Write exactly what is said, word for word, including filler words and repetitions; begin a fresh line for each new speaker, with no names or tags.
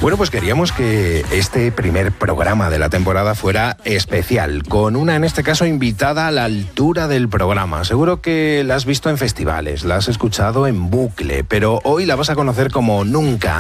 Bueno, pues queríamos que este primer programa de la temporada fuera especial, con una, en este caso, invitada a la altura del programa. Seguro que la has visto en festivales, la has escuchado en bucle, pero hoy la vas a conocer como nunca